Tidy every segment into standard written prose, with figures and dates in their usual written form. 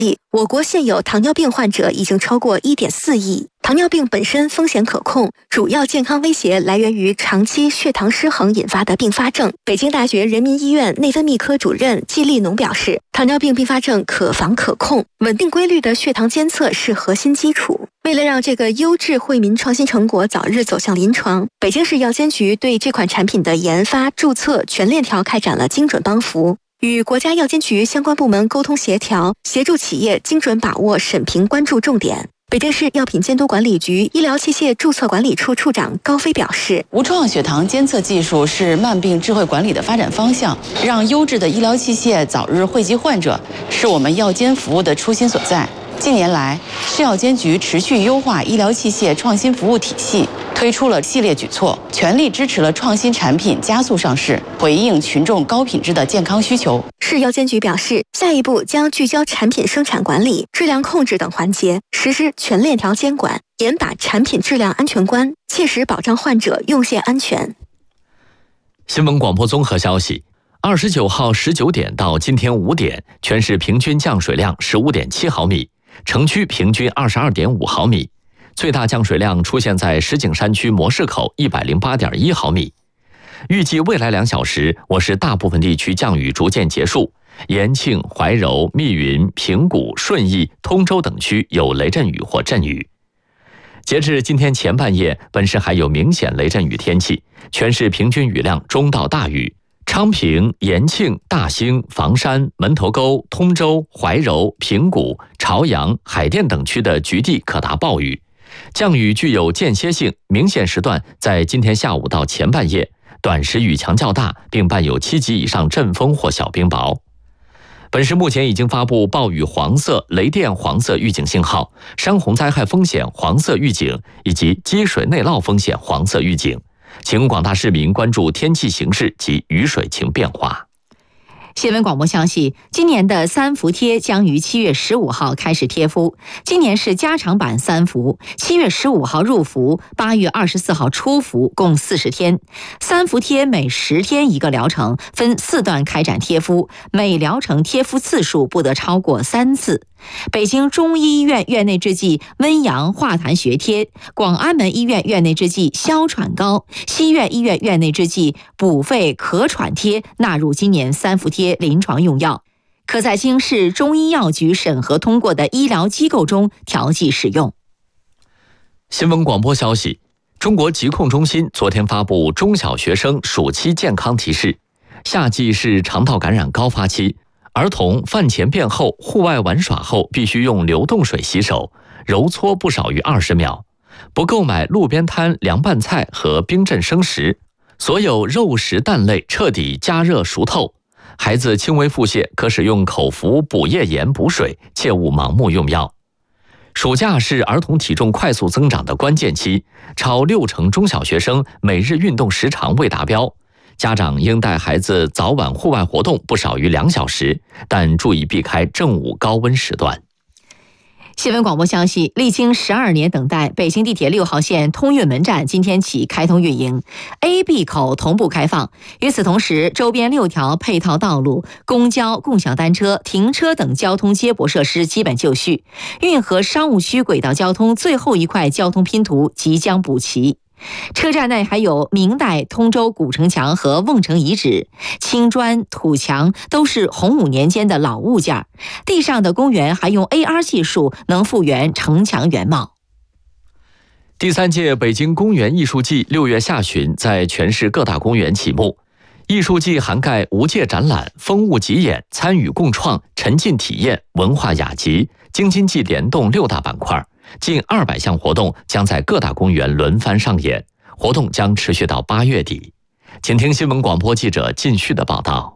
我国现有糖尿病患者已经超过1.4亿。糖尿病本身风险可控，主要健康威胁来源于长期血糖失衡引发的并发症。北京大学人民医院内分泌科主任季立农表示，糖尿病并发症可防可控，稳定规律的血糖监测是核心基础。为了让这个优质惠民创新成果早日走向临床，北京市药监局对这款产品的研发、注册全链条开展了精准帮扶。与国家药监局相关部门沟通协调，协助企业精准把握审评关注重点。北京市药品监督管理局医疗器械注册管理处处长高飞表示， 无创血糖监测技术是慢病智慧管理的发展方向，让优质的医疗器械早日惠及患者，是我们药监服务的初心所在。近年来，市药监局持续优化医疗器械创新服务体系，推出了系列举措，全力支持了创新产品加速上市，回应群众高品质的健康需求。 市药监局表示，下一步将聚焦产品生产管理、质量控制等环节，实施全链条监管，严把产品质量安全关，切实保障患者用线安全。 新闻广播综合消息：29号19点到今天5点，全市平均降水量15.7毫米。城区平均22.5毫米，最大降水量出现在石景山区模式口108.1毫米。预计未来2小时，我市大部分地区降雨逐渐结束，延庆、怀柔、密云、平谷、顺义、通州等区有雷阵雨或阵雨。截至今天前半夜，本市还有明显雷阵雨天气，全市平均雨量中到大雨。昌平、延庆、大兴、房山、门头沟、通州、怀柔、平谷、朝阳、海淀等区的局地可达暴雨，降雨具有间歇性，明显时段在今天下午到前半夜，短时雨强较大，并伴有7级以上阵风或小冰雹。本市目前已经发布暴雨黄色、雷电黄色预警信号、山洪灾害风险黄色预警以及积水内涝风险黄色预警。请广大市民关注天气形势及雨水情变化。 新闻广播消息，今年的三伏贴将于7月15号开始贴敷。今年是加长版三伏，7月15号入伏，8月24号出伏，共40天。三伏贴每10天一个疗程，分4段开展贴敷，每疗程贴敷次数不得超过3次。北京中医医院院内制剂温阳化痰血贴，广安门医院院内制剂消喘膏，西苑医院院内制剂补肺咳喘贴纳入今年三伏贴临床用药，可在经市中医药局审核通过的医疗机构中调剂使用。 新闻广播消息：中国疾控中心昨天发布中小学生暑期健康提示，夏季是肠道感染高发期。儿童饭前便后、户外玩耍后必须用流动水洗手，揉搓不少于20秒。不购买路边摊凉拌菜和冰镇生食，所有肉食蛋类彻底加热熟透。孩子轻微腹泻可使用口服补液盐补水，切勿盲目用药。暑假是儿童体重快速增长的关键期，超60%中小学生每日运动时长未达标。家长应带孩子早晚户外活动不少于2小时，但注意避开正午高温时段。 新闻广播消息，历经12年等待，北京地铁6号线通运门站今天起开通运营 ，A、B 口同步开放。与此同时，周边6条配套道路、公交、共享单车、停车等交通接驳设施基本就绪，运河商务区轨道交通最后一块交通拼图即将补齐。车站内还有明代通州古城墙和瓮城遗址，青砖土墙都是洪武年间的老物件，地上的公园还用 AR 技术能复原城墙原貌。 第3届北京公园艺术季6月下旬在全市各大公园启幕。艺术季涵盖无界展览、风物集演、参与共创、沉浸体验、文化雅集、京津冀联动6大板块。近200项活动将在各大公园轮番上演，活动将持续到8月底。请听新闻广播记者靳旭的报道。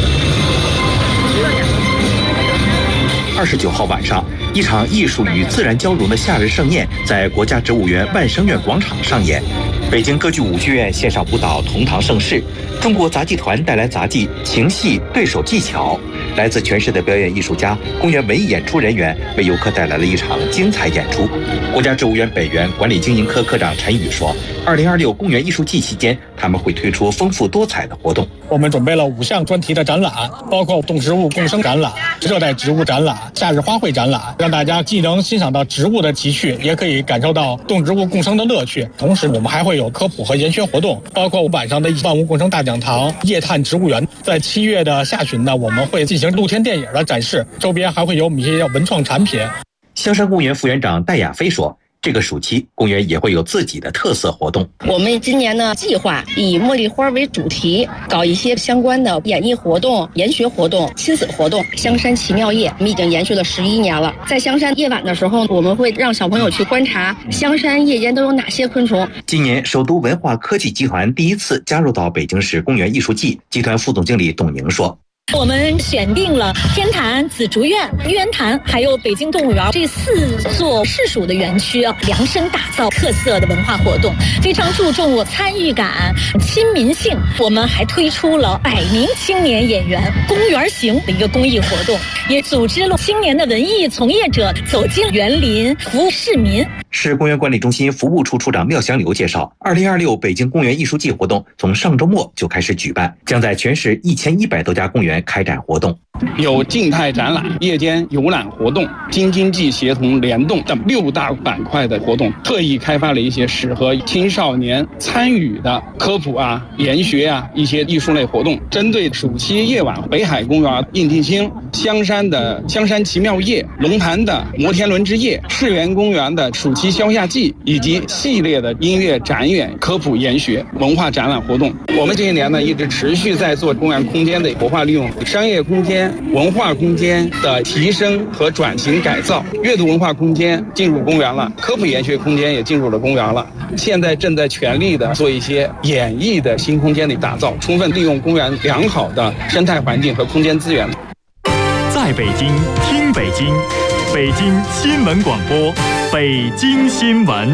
29号晚上，一场艺术与自然交融的夏日盛宴在国家植物园万生苑广场上演。 北京歌剧舞剧院线上舞蹈同堂盛世，中国杂技团带来杂技、情戏、对手技巧，来自全市的表演艺术家、公园文艺演出人员为游客带来了一场精彩演出。国家植物园北园管理经营科科长陈宇说，2026公园艺术季期间，他们会推出丰富多彩的活动。 我们准备了5项专题的展览，包括动植物共生展览、热带植物展览、夏日花卉展览，让大家既能欣赏到植物的奇趣，也可以感受到动植物共生的乐趣。同时，我们还会有科普和研学活动，包括晚上的万物共生大讲堂、夜探植物园。在7月的下旬呢，我们会进行露天电影的展示，周边还会有我们一些文创产品。 香山公园副园长戴亚飞说，这个暑期，公园也会有自己的特色活动。 我们今年呢，计划以茉莉花为主题，搞一些相关的演艺活动、研学活动、亲子活动。香山奇妙夜，我们已经延续了11年了。在香山夜晚的时候，我们会让小朋友去观察香山夜间都有哪些昆虫。 今年，首都文化科技集团第一次加入到北京市公园艺术季，集团副总经理董宁说。 我们选定了天坛、紫竹院、玉渊潭，还有北京动物园这4座市属的园区，量身打造特色的文化活动，非常注重参与感、亲民性。我们还推出了100名青年演员公园行的一个公益活动，也组织了青年的文艺从业者走进园林，服务市民。 市公园管理中心服务处处长廖祥刘介绍，2026北京公园艺术季活动从上周末就开始举办，将在全市1100多家公园开展活动。 有静态展览、夜间游览活动、京津冀协同联动等6大板块的活动，特意开发了一些适合青少年参与的科普啊、研学啊一些艺术类活动。针对暑期夜晚，北海公园印地青、香山的香山奇妙夜、龙潭的摩天轮之夜、世园公园的暑期消夏季，以及系列的音乐展演、科普研学、文化展览活动。我们这些年呢，一直持续在做公园空间的活化利用、商业空间、文化空间的提升和转型改造。阅读文化空间进入公园了，科普研学空间也进入了公园了。现在正在全力的做一些演艺的新空间的打造，充分利用公园良好的生态环境和空间资源。 在北京听北京，北京新闻广播，北京新闻。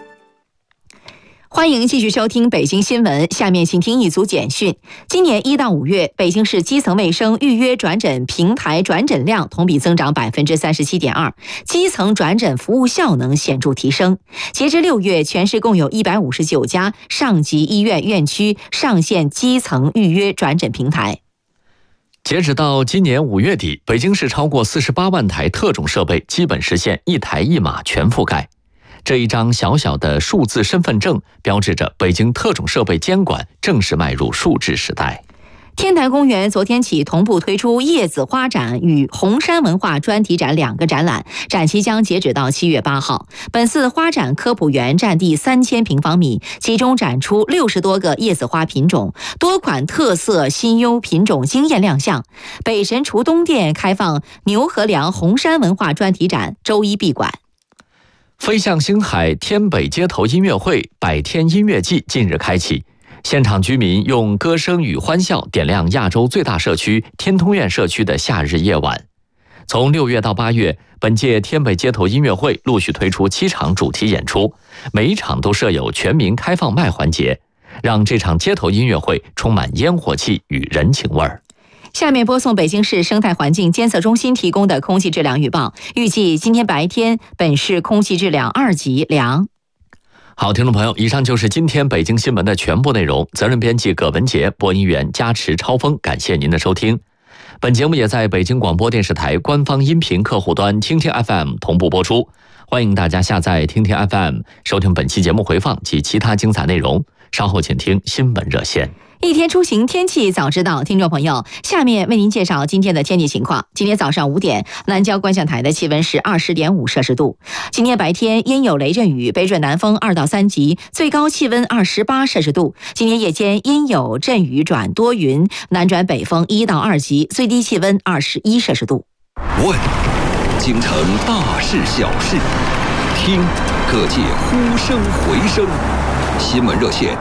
欢迎继续收听北京新闻，下面请听一组简讯。今年1到5月，北京市基层卫生预约转诊平台转诊量同比增长37.2%，基层转诊服务效能显著提升。截至6月，全市共有159家上级医院院区上线基层预约转诊平台。 截止到今年5月底，北京市超过48万台特种设备基本实现一台一码全覆盖。这一张小小的数字身份证，标志着北京特种设备监管正式迈入数字时代。 天坛公园昨天起同步推出叶子花展与红山文化专题展2个展览，展期将截止到7月8号。本次花展科普园占地3000平方米，集中展出60多个叶子花品种，多款特色新优品种惊艳亮相。北神厨东店开放牛河梁红山文化专题展，周一闭馆。 飞向星海天北街头音乐会百天音乐季近日开启，现场居民用歌声与欢笑点亮亚洲最大社区天通苑社区的夏日夜晚。从6月到8月，本届天北街头音乐会陆续推出7场主题演出，每一场都设有全民开放麦环节，让这场街头音乐会充满烟火气与人情味儿。 下面播送北京市生态环境监测中心提供的空气质量预报，预计今天白天本市空气质量2级良。 好，听众朋友，以上就是今天北京新闻的全部内容。责任编辑葛文杰，播音员加持超峰，感谢您的收听。本节目也在北京广播电视台官方音频客户端听听 FM 同步播出，欢迎大家下载听听 FM 收听本期节目回放及其他精彩内容。稍后请听新闻热线。 一天出行天气早知道，听众朋友，下面为您介绍今天的天气情况。今天早上5点，南郊观象台的气温是20.5摄氏度。今天白天阴有雷阵雨，北转南风2到3级，最高气温28摄氏度。今天夜间阴有阵雨转多云，南转北风1到2级，最低气温21摄氏度。 问京城大事小事，听各界呼声回声。新闻热线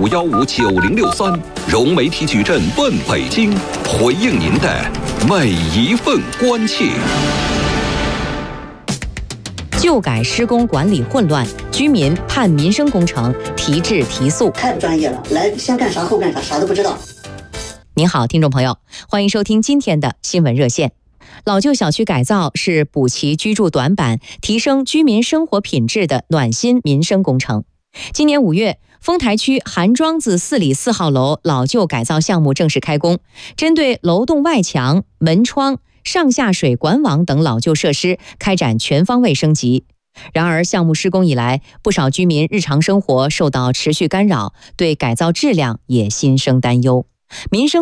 65159063，融媒体矩阵问北京，回应您的每一份关切。 旧改施工管理混乱，居民盼民生工程提质提速。 太不专业了，来先干啥后干啥，啥都不知道。 您好，听众朋友，欢迎收听今天的新闻热线。老旧小区改造是补齐居住短板、提升居民生活品质的暖心民生工程。今年5月，丰台区韩庄子4里4号楼老旧改造项目正式开工，针对楼栋外墙、门窗、上下水管网等老旧设施开展全方位升级。然而，项目施工以来，不少居民日常生活受到持续干扰，对改造质量也心生担忧。民生